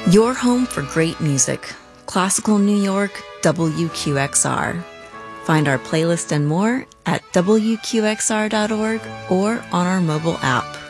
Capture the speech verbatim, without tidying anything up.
Your home for great music. Classical New York, W Q X R. Find our playlist and more at W Q X R dot org or on our mobile app.